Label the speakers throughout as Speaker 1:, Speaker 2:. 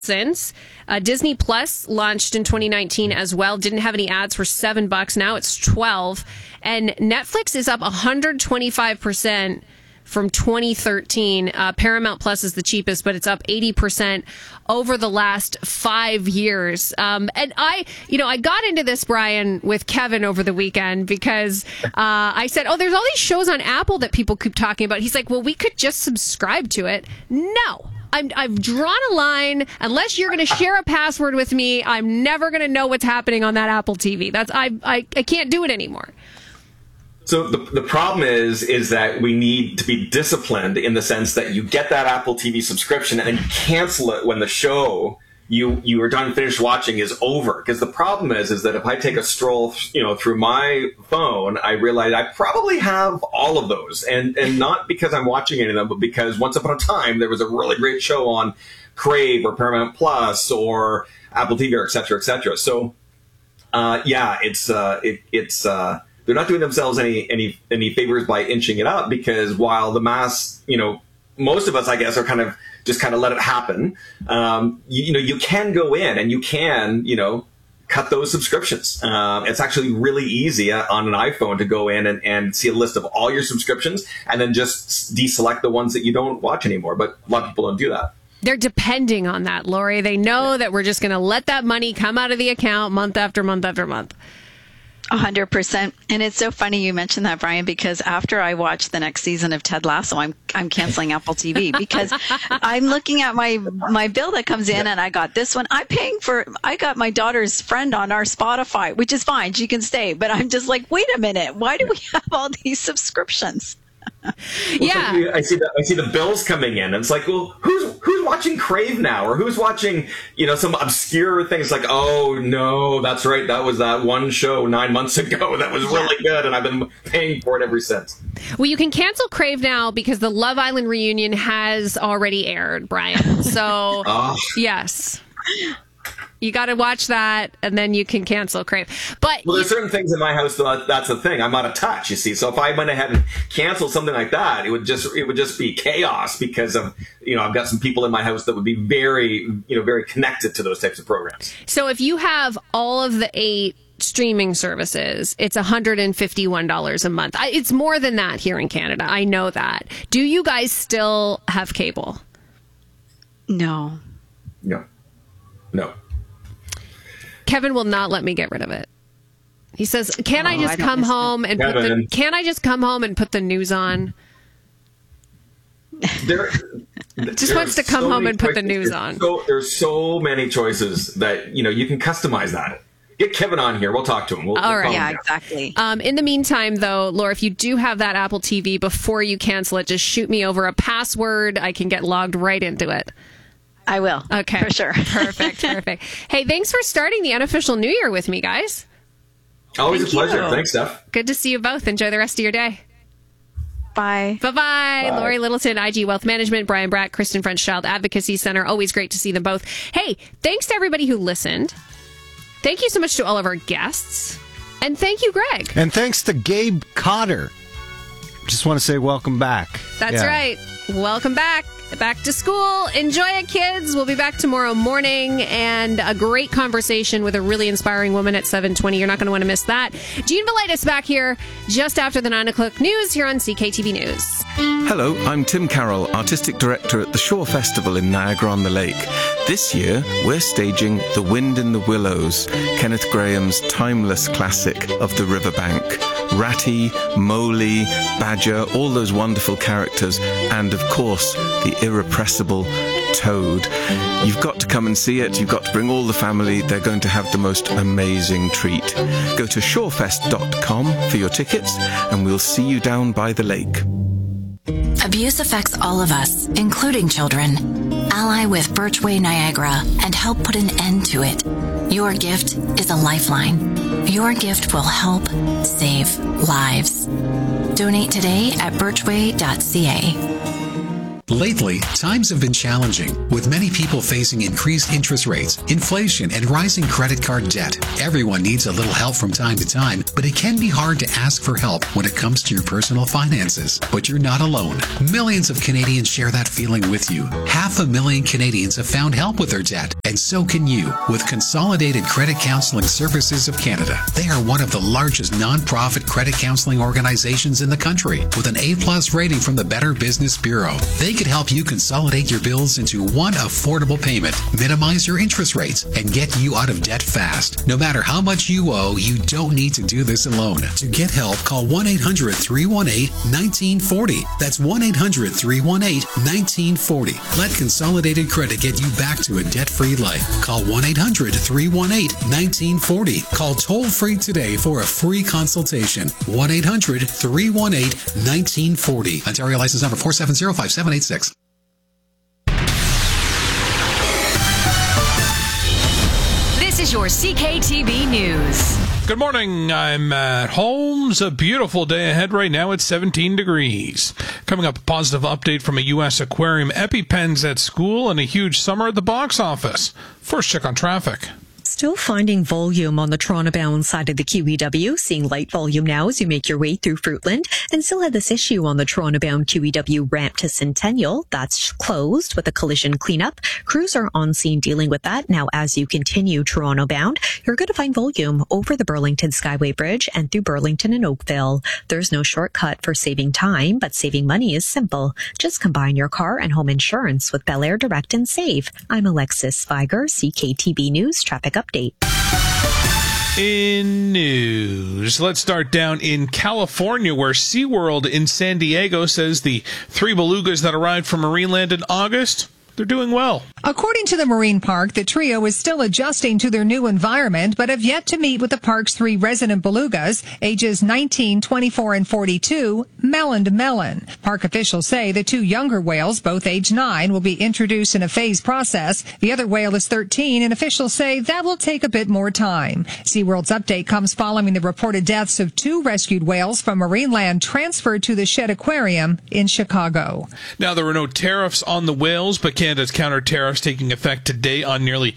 Speaker 1: since. Disney Plus launched in 2019 as well. Didn't have any ads for $7. Now it's $12. And Netflix is up 125% from 2013. Paramount Plus is the cheapest, but it's up 80% over the last 5 years. And I got into this, Brian, with Kevin over the weekend because I said, there's all these shows on Apple that people keep talking about. He's like, well, we could just subscribe to it. No. I've drawn a line. Unless you're going to share a password with me, I'm never going to know what's happening on that Apple TV. I can't do it anymore.
Speaker 2: So the problem is that we need to be disciplined in the sense that you get that Apple TV subscription and then you cancel it when the show you are done finished watching is over. Because the problem is that if I take a stroll, through my phone, I realize I probably have all of those, and not because I'm watching any of them, but because once upon a time there was a really great show on Crave or Paramount Plus or Apple TV or et cetera, et cetera. So they're not doing themselves any favors by inching it up, because while the mass, most of us, I guess, are kind of let it happen. You can go in and you can, cut those subscriptions. It's actually really easy on an iPhone to go in and see a list of all your subscriptions and then just deselect the ones that you don't watch anymore. But a lot of people don't do that.
Speaker 1: They're depending on that, Lori. They know that we're just going to let that money come out of the account month after month after month.
Speaker 3: 100%. And it's so funny you mentioned that, Brian, because after I watch the next season of Ted Lasso, I'm canceling Apple TV because I'm looking at my bill that comes in and I got this one. I got my daughter's friend on our Spotify, which is fine. She can stay. But I'm just like, wait a minute. Why do we have all these subscriptions?
Speaker 1: Yeah,
Speaker 2: like I see the bills coming in, and it's like, well, who's watching Crave now, or who's watching some obscure things? Like, oh no, that's right, that was that one show 9 months ago that was really good, and I've been paying for it ever since.
Speaker 1: Well, you can cancel Crave now because the Love Island reunion has already aired, Brian. So yes. You got to watch that, and then you can cancel Crave. But
Speaker 2: there's certain things in my house that's the thing. I'm out of touch, you see. So if I went ahead and canceled something like that, it would just be chaos, because of I've got some people in my house that would be very very connected to those types of programs.
Speaker 1: So if you have all of the 8 streaming services, it's $151 a month. It's more than that here in Canada. I know that. Do you guys still have cable?
Speaker 3: No.
Speaker 1: Kevin will not let me get rid of it. He says, "Can I just come home and put the news on?" Just wants to come home and put the news on.
Speaker 2: There's so many choices that you can customize that. Get Kevin on here. We'll talk to him.
Speaker 3: All right. Yeah, exactly.
Speaker 1: In the meantime, though, Laura, if you do have that Apple TV, before you cancel it, just shoot me over a password. I can get logged right into it.
Speaker 3: I will.
Speaker 1: Okay.
Speaker 3: For sure.
Speaker 1: Perfect. Hey, thanks for starting the unofficial New Year with me, guys.
Speaker 2: Always a pleasure. Thanks, Steph.
Speaker 1: Good to see you both. Enjoy the rest of your day.
Speaker 3: Bye.
Speaker 1: Bye-bye. Lori Littleton, IG Wealth Management, Brian Bratt, Kristen French Child Advocacy Center. Always great to see them both. Hey, thanks to everybody who listened. Thank you so much to all of our guests. And thank you, Greg.
Speaker 4: And thanks to Gabe Cotter. Just want to say welcome back.
Speaker 1: That's right. Welcome back. Back to school. Enjoy it, kids. We'll be back tomorrow morning, and a great conversation with a really inspiring woman at 7:20. You're not going to want to miss that. Jean Velitis back here just after the 9 o'clock news here on CKTV News.
Speaker 5: Hello, I'm Tim Carroll, Artistic Director at the Shore Festival in Niagara-on-the-Lake. This year, we're staging The Wind in the Willows, Kenneth Grahame's timeless classic of the riverbank. Ratty, Mowgli, Badger, all those wonderful characters, and of course, the irrepressible Toad. You've got to come and see it. You've got to bring all the family. They're going to have the most amazing treat. Go to shorefest.com for your tickets, and we'll see you down by the lake.
Speaker 6: Abuse affects all of us, including children. Ally with Birchway Niagara and help put an end to it. Your gift is a lifeline. Your gift will help save lives. Donate today at birchway.ca.
Speaker 7: Lately, times have been challenging, with many people facing increased interest rates, inflation, and rising credit card debt. Everyone needs a little help from time to time, but it can be hard to ask for help when it comes to your personal finances. But you're not alone. Millions of Canadians share that feeling with you. 500,000 Canadians have found help with their debt, and so can you with Consolidated Credit Counseling Services of Canada. They are one of the largest non-profit credit counseling organizations in the country, with an A+ rating from the Better Business Bureau. They could help you consolidate your bills into one affordable payment, minimize your interest rates, and get you out of debt fast. No matter how much you owe, you don't need to do this alone. To get help, call 1-800-318-1940. That's 1-800-318-1940. Let Consolidated Credit get you back to a debt-free life. Call 1-800-318-1940. Call toll-free today for a free consultation. 1-800-318-1940. Ontario license number 4705786.
Speaker 8: This is your CKTB News.
Speaker 9: Good morning. I'm Matt Holmes. A beautiful day ahead right now. It's 17 degrees. Coming up, a positive update from a U.S. aquarium, EpiPens at school, and a huge summer at the box office. First check on traffic.
Speaker 10: Still finding volume on the Toronto-bound side of the QEW, seeing light volume now as you make your way through Fruitland, and still had this issue on the Toronto-bound QEW ramp to Centennial. That's closed with a collision cleanup. Crews are on scene dealing with that. Now, as you continue Toronto-bound, you're going to find volume over the Burlington Skyway Bridge and through Burlington and Oakville. There's no shortcut for saving time, but saving money is simple. Just combine your car and home insurance with Bel Air Direct and Save. I'm Alexis Spiger, CKTB News Traffic Update.
Speaker 9: In news, let's start down in California, where SeaWorld in San Diego says the 3 belugas that arrived from Marineland in August, they're doing well.
Speaker 11: According to the marine park, the trio is still adjusting to their new environment, but have yet to meet with the park's 3 resident belugas, ages 19, 24, and 42, melon to melon. Park officials say the 2 younger whales, both age 9, will be introduced in a phased process. The other whale is 13, and officials say that will take a bit more time. SeaWorld's update comes following the reported deaths of 2 rescued whales from Marineland transferred to the Shedd Aquarium in Chicago.
Speaker 9: Now, there were no tariffs on the whales, but Canada's counter tariffs taking effect today on nearly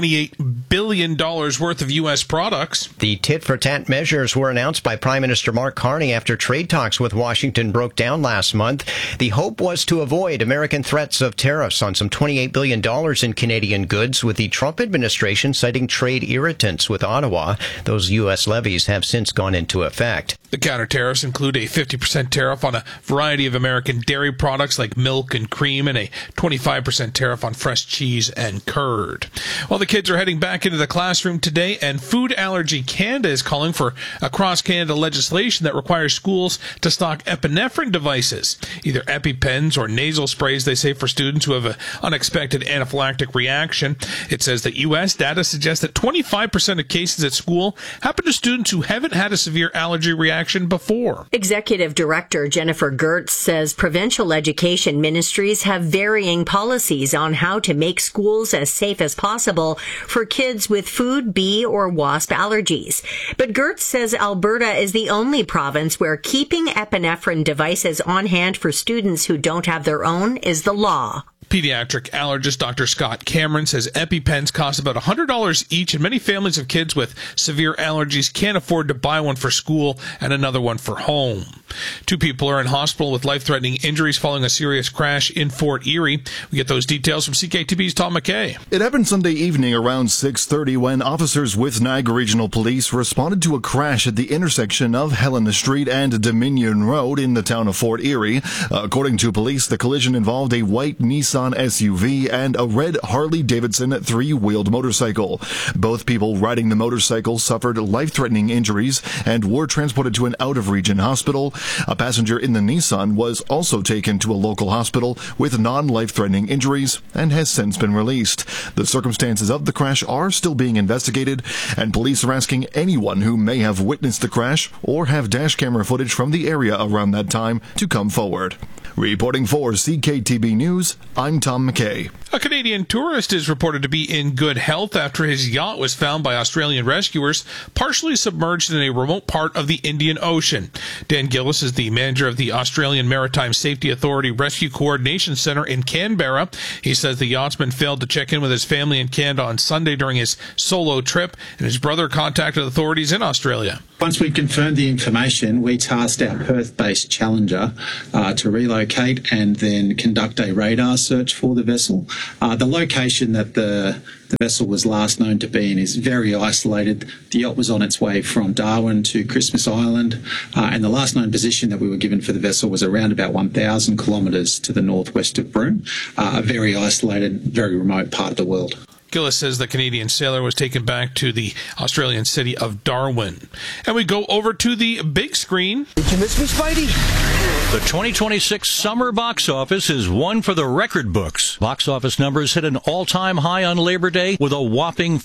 Speaker 9: $28 billion worth of U.S. products.
Speaker 12: The tit-for-tat measures were announced by Prime Minister Mark Carney after trade talks with Washington broke down last month. The hope was to avoid American threats of tariffs on some $28 billion in Canadian goods, with the Trump administration citing trade irritants with Ottawa. Those U.S. levies have since gone into effect.
Speaker 9: The counter tariffs include a 50% tariff on a variety of American dairy products like milk and cream, and a 25% tariff on fresh cheese and curd. Well, the kids are heading back into the classroom today, and Food Allergy Canada is calling for across-Canada legislation that requires schools to stock epinephrine devices, either EpiPens or nasal sprays, they say, for students who have an unexpected anaphylactic reaction. It says that U.S. data suggests that 25% of cases at school happen to students who haven't had a severe allergy reaction before.
Speaker 13: Executive Director Jennifer Gertz says provincial education ministries have varying policies on how to make schools as safe as possible for kids with food, bee, or wasp allergies. But Gertz says Alberta is the only province where keeping epinephrine devices on hand for students who don't have their own is the law.
Speaker 9: Pediatric allergist Dr. Scott Cameron says EpiPens cost about $100 each, and many families of kids with severe allergies can't afford to buy one for school and another one for home. 2 people are in hospital with life-threatening injuries following a serious crash in Fort Erie. We get those details from CKTB's Tom McKay.
Speaker 14: It happened Sunday evening around 6:30 when officers with Niagara Regional Police responded to a crash at the intersection of Helena Street and Dominion Road in the town of Fort Erie. According to police, the collision involved a white Nissan SUV and a red Harley-Davidson 3-wheeled motorcycle. Both people riding the motorcycle suffered life-threatening injuries and were transported to an out-of-region hospital. A passenger in the Nissan was also taken to a local hospital with non-life-threatening injuries and has since been released. The circumstances of the crash are still being investigated, and police are asking anyone who may have witnessed the crash or have dash camera footage from the area around that time to come forward. Reporting for CKTB News, I'm Tom McKay.
Speaker 9: A Canadian tourist is reported to be in good health after his yacht was found by Australian rescuers partially submerged in a remote part of the Indian Ocean. Dan Gillis is the manager of the Australian Maritime Safety Authority Rescue Coordination Centre in Canberra. He says the yachtsman failed to check in with his family in Canada on Sunday during his solo trip, and his brother contacted authorities in Australia.
Speaker 15: Once we confirmed the information, we tasked our Perth-based Challenger to relocate and then conduct a radar search for the vessel. The location that the vessel was last known to be in is very isolated. The yacht was on its way from Darwin to Christmas Island, and the last known position that we were given for the vessel was around about 1,000 kilometres to the northwest of Broome, a very isolated, very remote part of the world.
Speaker 9: Gillis says the Canadian sailor was taken back to the Australian city of Darwin. And we go over to the big screen.
Speaker 16: Did you miss me, Spidey?
Speaker 17: The 2026 summer box office is one for the record books. Box office numbers hit an all-time high on Labor Day with a whopping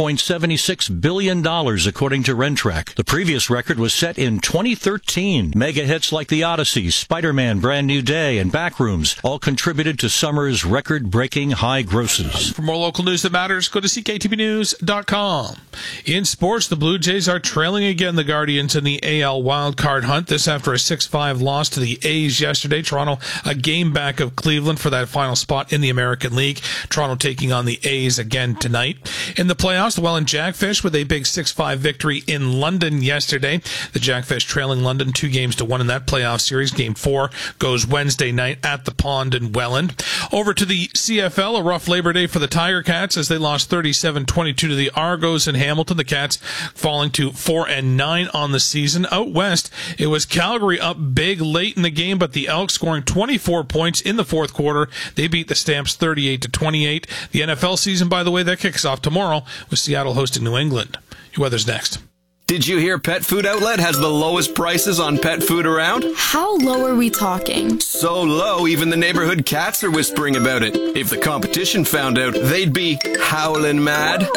Speaker 17: $4.76 billion, according to Rentrack. The previous record was set in 2013. Mega hits like The Odyssey, Spider-Man, Brand New Day, and Backrooms all contributed to summer's record-breaking high grosses.
Speaker 9: For more local news that matters, go to CKTBnews.com. In sports, the Blue Jays are trailing again the Guardians in the AL wildcard hunt. This after a 6-5 loss to the A's yesterday. Toronto a game back of Cleveland for that final spot in the American League. Toronto taking on the A's again tonight. In the playoffs, the Welland Jackfish with a big 6-5 victory in London yesterday. The Jackfish trailing London 2-1 in that playoff series. Game 4 goes Wednesday night at the Pond in Welland. Over to the CFL, a rough Labor Day for the Tiger Cats as they lost 37-22 to the Argos in Hamilton. The Cats falling to 4-9 on the season. Out west, it was Calgary up big late in the game, but the Elks scoring 24 points in the fourth quarter. They beat the Stamps 38-28. The NFL season, by the way, that kicks off tomorrow with Seattle hosting New England. Your weather's next.
Speaker 18: Did you hear Pet Food Outlet has the lowest prices on pet food around?
Speaker 19: How low are we talking?
Speaker 18: So low, even the neighborhood cats are whispering about it. If the competition found out, they'd be howling mad.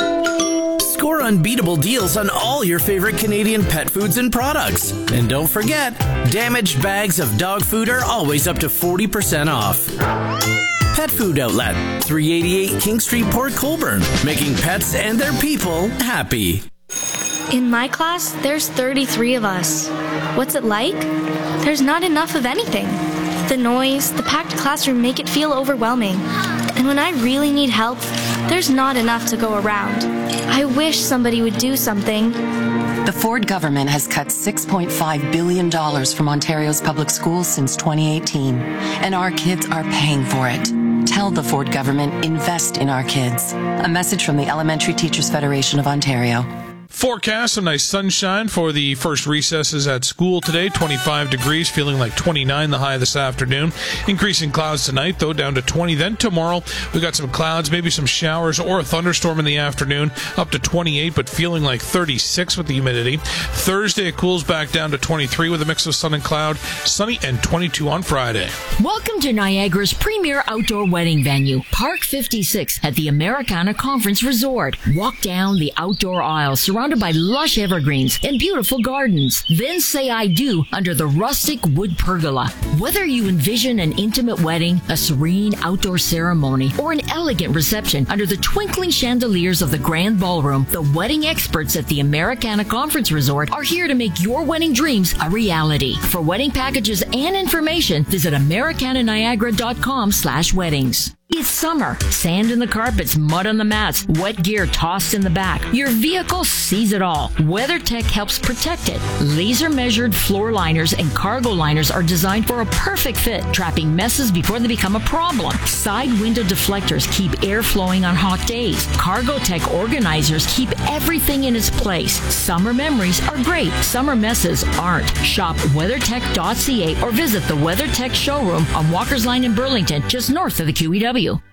Speaker 20: Score unbeatable deals on all your favorite Canadian pet foods and products. And don't forget, damaged bags of dog food are always up to 40% off. Pet Food Outlet, 388 King Street, Port Colborne, making pets and their people happy.
Speaker 19: In my class, there's 33 of us. What's it like? There's not enough of anything. The noise, the packed classroom make it feel overwhelming. And when I really need help, there's not enough to go around. I wish somebody would do something.
Speaker 21: The Ford government has cut $6.5 billion from Ontario's public schools since 2018, and our kids are paying for it. Tell the Ford government, invest in our kids. A message from the Elementary Teachers Federation of Ontario.
Speaker 9: Forecast, some nice sunshine for the first recesses at school today. 25 degrees, feeling like 29 the high this afternoon. Increasing clouds tonight, though, down to 20. Then tomorrow, we got some clouds, maybe some showers or a thunderstorm in the afternoon, up to 28, but feeling like 36 with the humidity. Thursday, it cools back down to 23 with a mix of sun and cloud. Sunny and 22 on Friday.
Speaker 8: Welcome to Niagara's premier outdoor wedding venue, Park 56 at the Americana Conference Resort. Walk down the outdoor aisle surrounded by lush evergreens and beautiful gardens. Then say I do under the rustic wood pergola. Whether you envision an intimate wedding, a serene outdoor ceremony, or an elegant reception under the twinkling chandeliers of the grand ballroom, the wedding experts at the Americana Conference Resort are here to make your wedding dreams a reality. For wedding packages and information, visit americananiagara.com/weddings. It's summer. Sand in the carpets, mud on the mats, wet gear tossed in the back. Your vehicle sees it all. WeatherTech helps protect it. Laser-measured floor liners and cargo liners are designed for a perfect fit, trapping messes before they become a problem. Side window deflectors keep air flowing on hot days. CargoTech organizers keep everything in its place. Summer memories are great. Summer messes aren't. Shop WeatherTech.ca or visit the WeatherTech showroom on Walker's Line in Burlington, just north of the QEW.